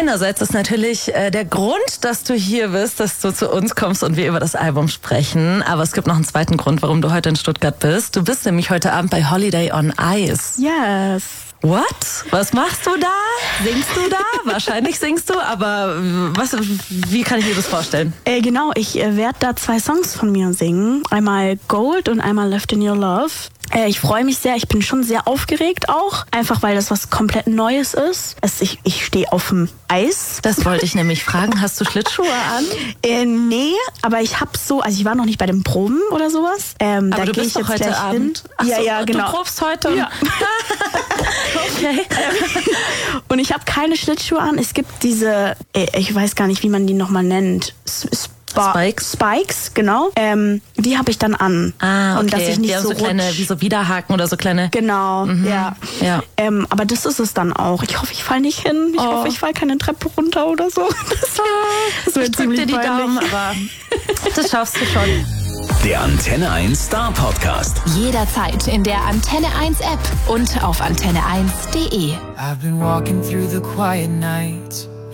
Einerseits ist natürlich der Grund, dass du hier bist, dass du zu uns kommst und wir über das Album sprechen. Aber es gibt noch einen zweiten Grund, warum du heute in Stuttgart bist. Du bist nämlich heute Abend bei Holiday on Ice. Yes. What? Was machst du da? Singst du da? Wahrscheinlich singst du, aber wie kann ich mir das vorstellen? Genau, ich werde da 2 Songs von mir singen. Einmal Gold und einmal Left in Your Love. Ich freue mich sehr, ich bin schon sehr aufgeregt auch, einfach weil das was komplett Neues ist. Ich stehe auf dem Eis. Das wollte ich nämlich fragen, hast du Schlittschuhe an? Nee, aber ich war noch nicht bei den Proben oder sowas. Aber da du gehe bist ich doch jetzt heute gleich Abend. hin. Ach so, ja, genau. Du probst heute? Ja. Okay. Und ich habe keine Schlittschuhe an. Es gibt diese, ich weiß gar nicht, wie man die nochmal nennt. Spikes, genau. Die habe ich dann an. Ah, okay. Und dass ich nicht die haben so kleine, wie so Widerhaken oder so kleine. Genau, ja. Aber das ist es dann auch. Ich hoffe, ich falle nicht hin. Ich hoffe, ich falle keine Treppe runter oder so. Das ich drück dir die Daumen, aber das schaffst du schon. Der Antenne 1 Star Podcast. Jederzeit in der Antenne 1 App und auf antenne1.de. I've been walking through the quiet nights,